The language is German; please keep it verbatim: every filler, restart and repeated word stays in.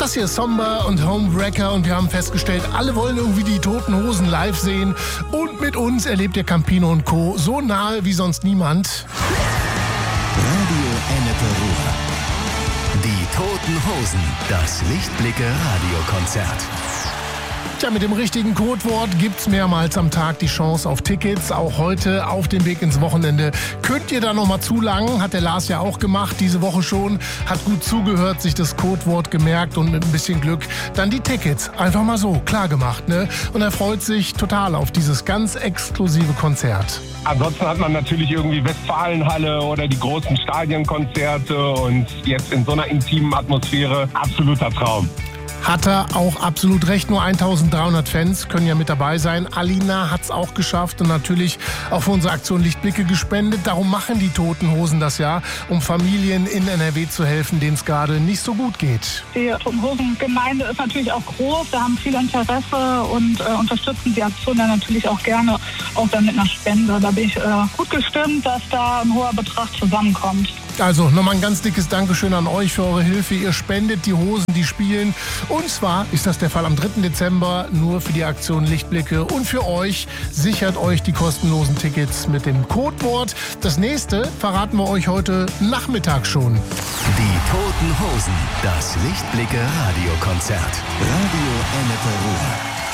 Das hier ist Somber und Homewrecker und wir haben festgestellt, alle wollen irgendwie die Toten Hosen live sehen. Und mit uns erlebt ihr Campino und Co. so nahe wie sonst niemand. Radio Ennepe Ruhr. Die Toten Hosen, das Lichtblicke-Radiokonzert. Tja, mit dem richtigen Codewort gibt's mehrmals am Tag die Chance auf Tickets. Auch heute auf dem Weg ins Wochenende. Könnt ihr da noch mal zulangen? Hat der Lars ja auch gemacht, diese Woche schon. Hat gut zugehört, sich das Codewort gemerkt und mit ein bisschen Glück dann die Tickets einfach mal so klar gemacht, ne? Und er freut sich total auf dieses ganz exklusive Konzert. Ansonsten hat man natürlich irgendwie Westfalenhalle oder die großen Stadionkonzerte und jetzt in so einer intimen Atmosphäre absoluter Traum. Hat er auch absolut recht. Nur eintausenddreihundert Fans können ja mit dabei sein. Alina hat es auch geschafft und natürlich auch für unsere Aktion Lichtblicke gespendet. Darum machen die Toten Hosen das ja, um Familien in N R W zu helfen, denen es gerade nicht so gut geht. Die Toten Hosen Gemeinde ist natürlich auch groß. Wir haben viel Interesse und äh, unterstützen die Aktion dann natürlich auch gerne, auch dann mit einer Spende. Da bin ich äh, gut gestimmt, dass da ein hoher Betrag zusammenkommt. Also nochmal ein ganz dickes Dankeschön an euch für eure Hilfe. Ihr spendet die Hosen, die spielen. Und zwar ist das der Fall am dritten Dezember nur für die Aktion Lichtblicke. Und für euch sichert euch die kostenlosen Tickets mit dem Codewort. Das nächste verraten wir euch heute Nachmittag schon. Die Toten Hosen, das Lichtblicke-Radiokonzert. Radio Ennepe Ruhr.